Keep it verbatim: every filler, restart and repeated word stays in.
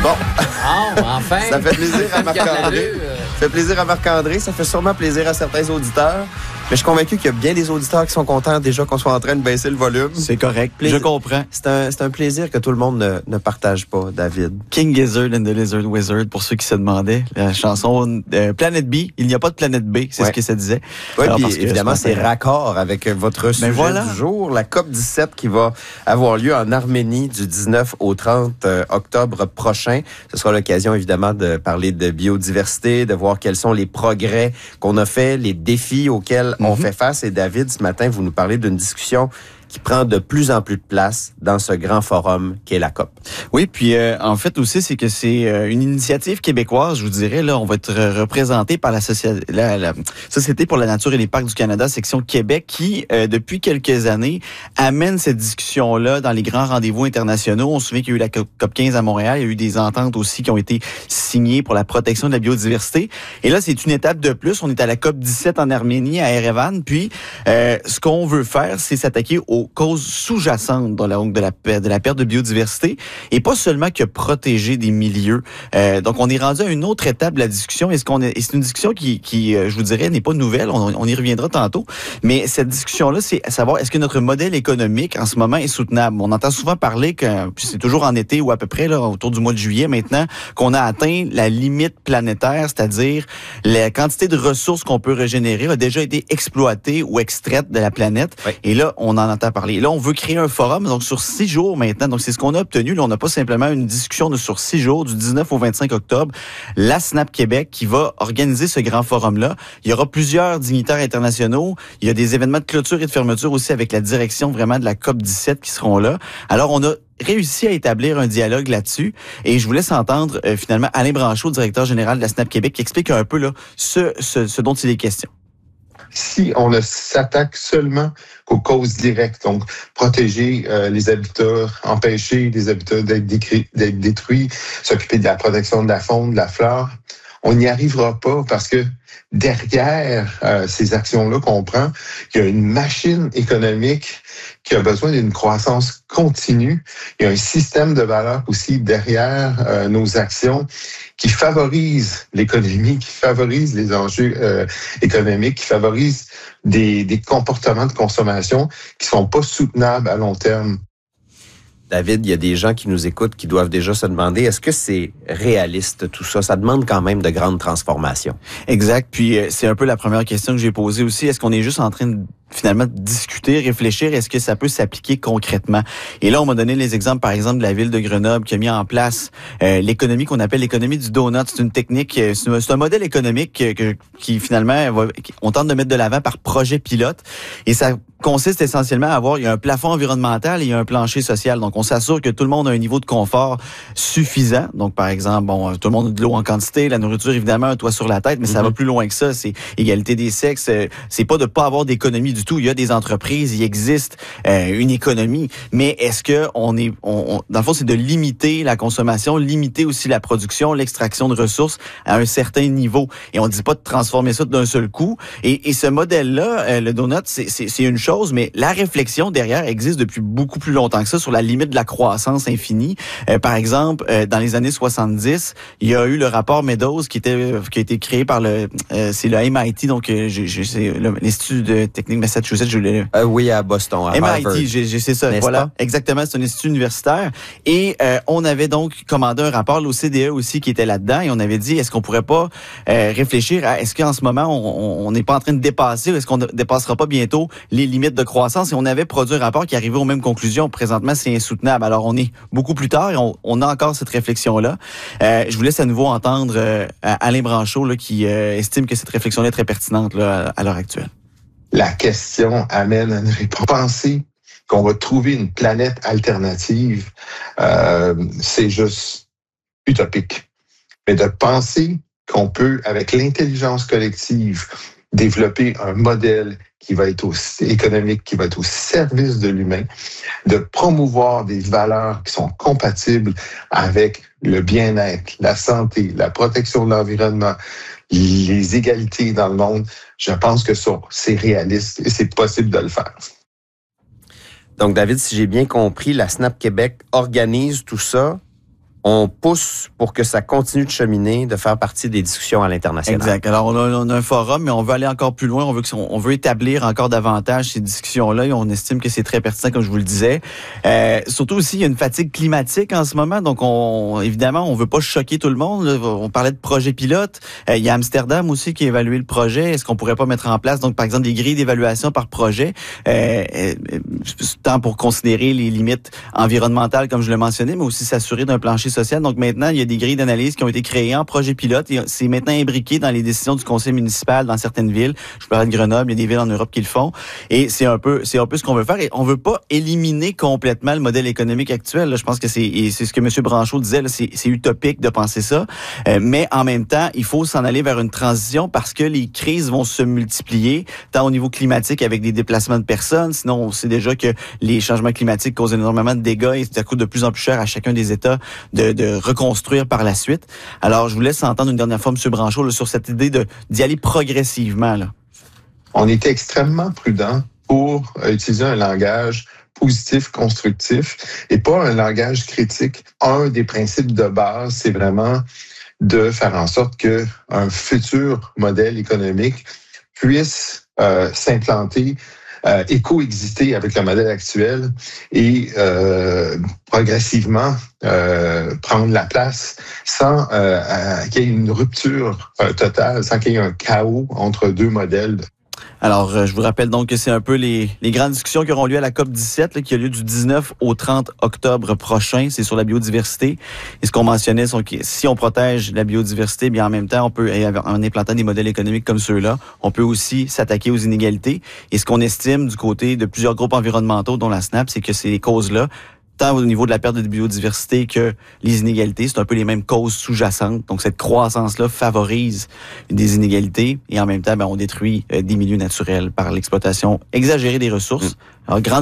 Bon. Oh, enfin. Ça fait plaisir à Marc-André. Ça fait plaisir à Marc-André. Ça fait sûrement plaisir à certains auditeurs. Mais je suis convaincu qu'il y a bien des auditeurs qui sont contents déjà qu'on soit en train de baisser le volume. C'est correct. Plaisir. Je comprends. C'est un, c'est un plaisir que tout le monde ne, ne partage pas, David. King Gizzard and the Lizard Wizard, pour ceux qui se demandaient. La chanson euh, Planet B. Il n'y a pas de Planète B, c'est ouais. ce que ça disait. Oui, puis évidemment, c'est raccord avec votre sujet voilà. du jour, la COP dix-sept qui va avoir lieu en Arménie du dix-neuf au trente octobre prochain. Ce sera l'occasion, évidemment, de parler de biodiversité, de voir quels sont les progrès qu'on a faits, les défis auxquels on fait face. Et David, ce matin, vous nous parlez d'une discussion qui prend de plus en plus de place dans ce grand forum qu'est la COP. Oui, puis euh, en fait aussi, c'est que c'est euh, une initiative québécoise, je vous dirais. Là, on va être représenté par la, Soci- la, la Société pour la nature et les parcs du Canada, section Québec, qui, euh, depuis quelques années, amène cette discussion-là dans les grands rendez-vous internationaux. On se souvient qu'il y a eu la COP quinze à Montréal, il y a eu des ententes aussi qui ont été signées pour la protection de la biodiversité. Et là, c'est une étape de plus. On est à la COP dix-sept en Arménie, à Erevan. Puis, euh, ce qu'on veut faire, c'est s'attaquer au causes sous-jacentes de la, de, la, de la perte de biodiversité et pas seulement que protéger des milieux. Euh, donc, on est rendu à une autre étape de la discussion et, ce qu'on est, et c'est une discussion qui, qui, je vous dirais, n'est pas nouvelle. On, on y reviendra tantôt. Mais cette discussion-là, c'est à savoir, est-ce que notre modèle économique, en ce moment, est soutenable? On entend souvent parler que, puis c'est toujours en été ou à peu près, là, autour du mois de juillet maintenant, qu'on a atteint la limite planétaire, c'est-à-dire la quantité de ressources qu'on peut régénérer a déjà été exploitée ou extraite de la planète. Oui. Et là, on en entend parler. Là, on veut créer un forum, donc sur six jours maintenant. Donc, c'est ce qu'on a obtenu. Là, on n'a pas simplement une discussion de sur six jours, du dix-neuf au vingt-cinq octobre. La SNAP Québec qui va organiser ce grand forum-là. Il y aura plusieurs dignitaires internationaux. Il y a des événements de clôture et de fermeture aussi avec la direction vraiment de la COP dix-sept qui seront là. Alors, on a réussi à établir un dialogue là-dessus. Et je vous laisse entendre euh, finalement Alain Branchot, directeur général de la SNAP Québec, qui explique un peu là ce, ce, ce dont il est question. Si on ne s'attaque seulement qu'aux causes directes, donc protéger euh, les habitats, empêcher les habitats d'être, décri- d'être détruits, s'occuper de la protection de la faune, de la flore, on n'y arrivera pas parce que derrière euh, ces actions-là qu'on prend, il y a une machine économique qui a besoin d'une croissance continue. Il y a un système de valeurs aussi derrière euh, nos actions qui favorise l'économie, qui favorise les enjeux euh, économiques, qui favorise des, des comportements de consommation qui sont pas soutenables à long terme. David, il y a des gens qui nous écoutent qui doivent déjà se demander, est-ce que c'est réaliste tout ça? Ça demande quand même de grandes transformations. Exact. Puis euh, c'est un peu la première question que j'ai posée aussi. Est-ce qu'on est juste en train de finalement discuter, réfléchir, est-ce que ça peut s'appliquer concrètement? Et là, on m'a donné les exemples, par exemple, de la ville de Grenoble qui a mis en place euh, l'économie qu'on appelle l'économie du donut. C'est une technique, c'est un, c'est un modèle économique que, que, qui finalement, va, on tente de mettre de l'avant par projet pilote. Et ça consiste essentiellement à avoir, il y a un plafond environnemental et il y a un plancher social. Donc, on s'assure que tout le monde a un niveau de confort suffisant. Donc, par exemple, bon, tout le monde a de l'eau en quantité, la nourriture, évidemment, un toit sur la tête, mais mm-hmm. ça va plus loin que ça. C'est égalité des sexes. C'est pas de pas avoir d'économie du tout. Il y a des entreprises, il existe euh, une économie. Mais est-ce que on est, on, on, dans le fond, c'est de limiter la consommation, limiter aussi la production, l'extraction de ressources à un certain niveau. Et on ne dit pas de transformer ça d'un seul coup. Et, et ce modèle-là, euh, le donut, c'est, c'est, c'est une chose, mais la réflexion derrière existe depuis beaucoup plus longtemps que ça sur la limite de la croissance infinie. Euh, par exemple, euh, dans les années soixante-dix, il y a eu le rapport Meadows qui était qui a été créé par le euh, c'est le M I T, donc euh, je, je, c'est le, l'Institut de technique Massachusetts. Je l'ai, euh, oui, à Boston, à M I T, Harvard. j'ai, j'ai, c'est ça. N'est-ce voilà, pas? Exactement, c'est un institut universitaire. Et euh, on avait donc commandé un rapport, l'O C D E aussi, qui était là-dedans, et on avait dit, est-ce qu'on pourrait pas euh, réfléchir à, est-ce qu'en ce moment, on n'est pas en train de dépasser, ou est-ce qu'on ne dépassera pas bientôt les limites de croissance? Et on avait produit un rapport qui arrivait aux mêmes conclusions. Présentement, c'est insoutenable. Alors, on est beaucoup plus tard et on, on a encore cette réflexion-là. Euh, je vous laisse à nouveau entendre euh, Alain Branchot là, qui euh, estime que cette réflexion-là est très pertinente là, à l'heure actuelle. La question amène à une réponse. Penser qu'on va trouver une planète alternative, euh, c'est juste utopique. Mais de penser qu'on peut, avec l'intelligence collective, développer un modèle qui va être aussi économique, qui va être au service de l'humain, de promouvoir des valeurs qui sont compatibles avec le bien-être, la santé, la protection de l'environnement, les égalités dans le monde. Je pense que ça, c'est réaliste et c'est possible de le faire. Donc, David, si j'ai bien compris, la SNAP Québec organise tout ça on pousse pour que ça continue de cheminer, de faire partie des discussions à l'international. Exact. Alors, on a, on a un forum, mais on veut aller encore plus loin. On veut, que, on veut établir encore davantage ces discussions-là et on estime que c'est très pertinent, comme je vous le disais. Euh, surtout aussi, il y a une fatigue climatique en ce moment. Donc, on, évidemment, on veut pas choquer tout le monde. On parlait de projet pilote. Euh, il y a Amsterdam aussi qui a évalué le projet. Est-ce qu'on pourrait pas mettre en place, donc, par exemple, des grilles d'évaluation par projet, euh, euh, tant pour considérer les limites environnementales, comme je l'ai mentionné, mais aussi s'assurer d'un plancher social. Donc maintenant, il y a des grilles d'analyse qui ont été créées en projet pilote et c'est maintenant imbriqué dans les décisions du conseil municipal dans certaines villes. Je parlais de Grenoble, il y a des villes en Europe qui le font et c'est un peu c'est un peu ce qu'on veut faire et on veut pas éliminer complètement le modèle économique actuel. Là, je pense que c'est et c'est ce que M. Branchaud disait, là, c'est, c'est utopique de penser ça, euh, mais en même temps, il faut s'en aller vers une transition parce que les crises vont se multiplier tant au niveau climatique avec des déplacements de personnes, sinon on sait déjà que les changements climatiques causent énormément de dégâts et ça coûte de plus en plus cher à chacun des États de De, de reconstruire par la suite. Alors, je vous laisse entendre une dernière fois, M. Branchaud, là, sur cette idée de, d'y aller progressivement. Là. On était extrêmement prudent pour utiliser un langage positif, constructif, et pas un langage critique. Un des principes de base, c'est vraiment de faire en sorte qu'un futur modèle économique puisse euh, s'implanter Euh, et coexister avec le modèle actuel et euh, progressivement euh, prendre la place sans euh, qu'il y ait une rupture euh, totale, sans qu'il y ait un chaos entre deux modèles. Alors, euh, je vous rappelle donc que c'est un peu les, les grandes discussions qui auront lieu à la COP dix-sept, là, qui a lieu du dix-neuf au trente octobre prochain. C'est sur la biodiversité. Et ce qu'on mentionnait, c'est que si on protège la biodiversité, bien en même temps, on peut, en implantant des modèles économiques comme ceux-là, on peut aussi s'attaquer aux inégalités. Et ce qu'on estime du côté de plusieurs groupes environnementaux, dont la S N A P, c'est que ces causes-là, tant au niveau de la perte de biodiversité que les inégalités, c'est un peu les mêmes causes sous-jacentes. Donc, cette croissance-là favorise des inégalités et en même temps, ben, on détruit euh, des milieux naturels par l'exploitation exagérée des ressources. Alors, grande